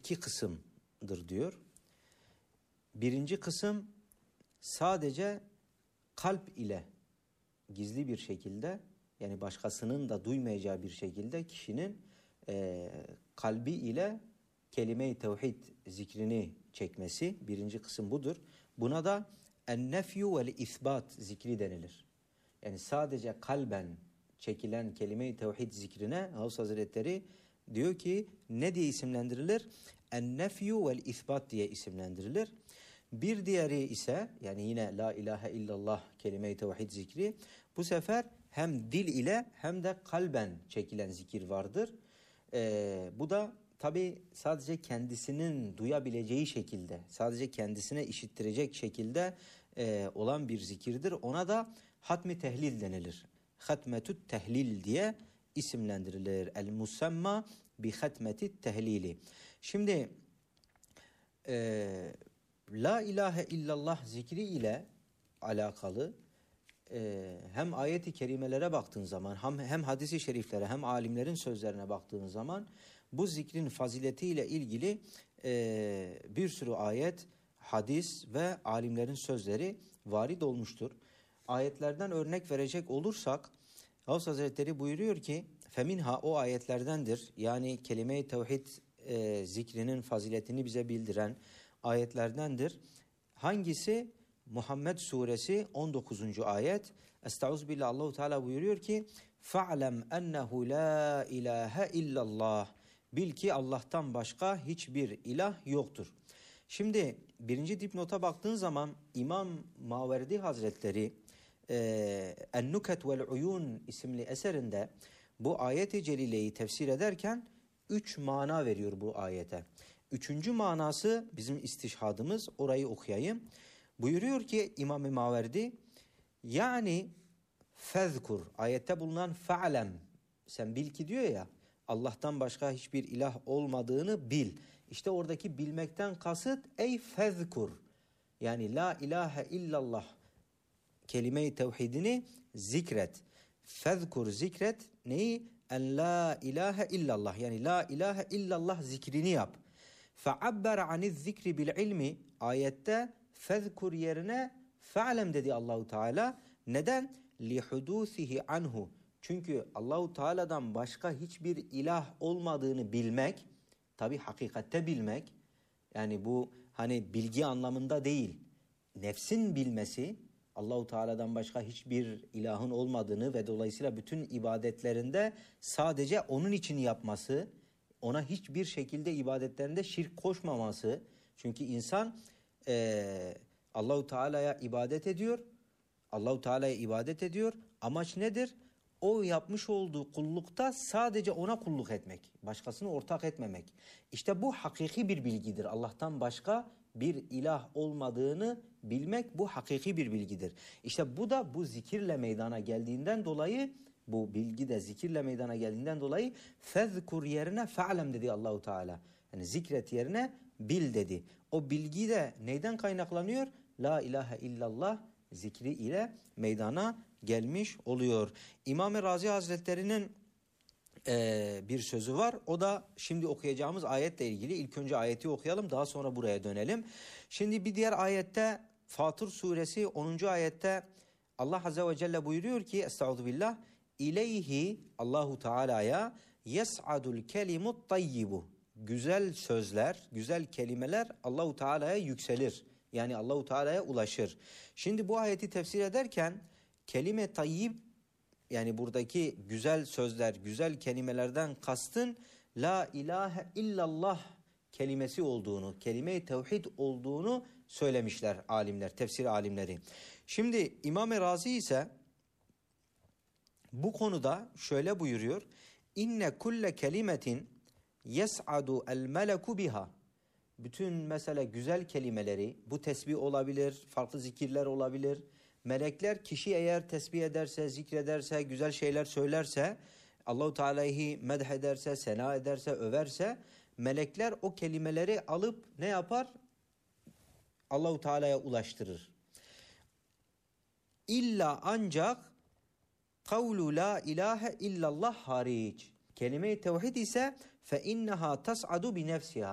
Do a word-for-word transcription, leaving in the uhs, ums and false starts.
iki kısımdır diyor. Birinci kısım sadece kalp ile gizli bir şekilde, yani başkasının da duymayacağı bir şekilde kişinin e, kalbi ile kelime-i tevhid zikrini çekmesi. Birinci kısım budur. Buna da en-nefyu vel-isbat zikri denilir. Yani sadece kalben çekilen kelime-i tevhid zikrine Gavs Hazretleri diyor ki ne diye isimlendirilir? En-nefyu vel-isbat diye isimlendirilir. Bir diğeri ise, yani yine la ilahe illallah kelime-i tevhid zikri, bu sefer hem dil ile hem de kalben çekilen zikir vardır. Ee, bu da tabi sadece kendisinin duyabileceği şekilde, sadece kendisine işittirecek şekilde e, olan bir zikirdir. Ona da hatmi tehlil denilir. Hatmetü tehlil diye isimlendirilir. El-musamma bi hatmeti tehlili. Şimdi e, la ilahe illallah zikri ile alakalı e, hem ayet-i kerimelere baktığın zaman hem, hem hadis-i şeriflere hem alimlerin sözlerine baktığın zaman bu zikrin faziletiyle ilgili e, bir sürü ayet, hadis ve alimlerin sözleri varid olmuştur. Ayetlerden örnek verecek olursak Gavs Hazretleri buyuruyor ki feminha, o ayetlerdendir. Yani kelime-i tevhid e, zikrinin faziletini bize bildiren ayetlerdendir. Hangisi? Muhammed suresi on dokuzuncu ayet. Estağfirullah, Allahu Teala buyuruyor ki fa'lem ennehu la ilahe illallah. Bil ki Allah'tan başka hiçbir ilah yoktur. Şimdi birinci dipnota baktığın zaman İmam Maverdi Hazretleri e, En-Nuket vel-Uyun isimli eserinde bu ayet-i celileyi tefsir ederken üç mana veriyor bu ayete. Üçüncü manası bizim istişhadımız, orayı okuyayım. Buyuruyor ki İmam-ı Maverdi, yani fezkur, ayette bulunan fa'lem, sen bil ki diyor ya, Allah'tan başka hiçbir ilah olmadığını bil. İşte oradaki bilmekten kasıt ey fezkur, yani la ilahe illallah kelime-i tevhidini zikret. Fezkur, zikret neyi? En la ilahe illallah, yani la ilahe illallah zikrini yap. Fe'abber aniz zikri bil ilmi, ayette fezkur yerine fe'lem dedi Allahu Teala. Neden? Lihudusihi anhu. Çünkü Allahu Teala'dan başka hiçbir ilah olmadığını bilmek, tabi hakikatte bilmek, yani bu hani bilgi anlamında değil, nefsin bilmesi, Allahu Teala'dan başka hiçbir ilahın olmadığını ve dolayısıyla bütün ibadetlerinde sadece onun için yapması, ona hiçbir şekilde ibadetlerinde şirk koşmaması. Çünkü insan e, Allahu Teala'ya ibadet ediyor. Allahu Teala'ya ibadet ediyor. Amaç nedir? O yapmış olduğu kullukta sadece ona kulluk etmek. Başkasını ortak etmemek. İşte bu hakiki bir bilgidir. Allah'tan başka bir ilah olmadığını bilmek, bu hakiki bir bilgidir. İşte bu da bu zikirle meydana geldiğinden dolayı, bu bilgi de zikirle meydana geldiğinden dolayı fezkur yerine fe'lem dedi Allahu Teala. Yani zikret yerine bil dedi. O bilgi de neyden kaynaklanıyor? La ilahe illallah zikri ile meydana gelmiş oluyor. İmam-ı Razi Hazretleri'nin e, bir sözü var. O da şimdi okuyacağımız ayetle ilgili. İlk önce ayeti okuyalım, daha sonra buraya dönelim. Şimdi bir diğer ayette, Fatır suresi onuncu ayette Allah Azze ve Celle buyuruyor ki Estağfirullah, İleyhi, Allahu Teala'ya yes'adul kelimut tayyibu, güzel sözler, güzel kelimeler Allahu Teala'ya yükselir. Yani Allahu Teala'ya ulaşır. Şimdi bu ayeti tefsir ederken kelime tayyib, yani buradaki güzel sözler, güzel kelimelerden kastın la ilahe illallah kelimesi olduğunu, kelime-i tevhid olduğunu söylemişler alimler, tefsir alimleri. Şimdi İmam-ı Razi ise bu konuda şöyle buyuruyor. İnne kulle kelimetin yes'adu el meleku biha. Bütün mesela güzel kelimeleri, bu tesbih olabilir, farklı zikirler olabilir. Melekler kişi eğer tesbih ederse, zikrederse, güzel şeyler söylerse, Allahu Teala'yı medhederse, sena ederse, överse, melekler o kelimeleri alıp ne yapar? Allahu Teala'ya ulaştırır. İlla ancak kavlu la ilahe illallah hariç. Kelime-i tevhid ise fe inneha tas'adu bi nefsiha.